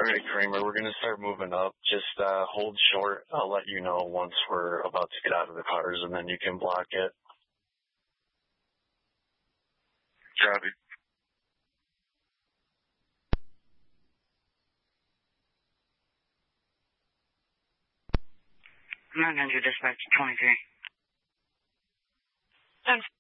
Alright, Kramer, we're going to start moving up. Just hold short. I'll let you know once we're about to get out of the cars, and then you can block it. Copy. 900 dispatch 23. 10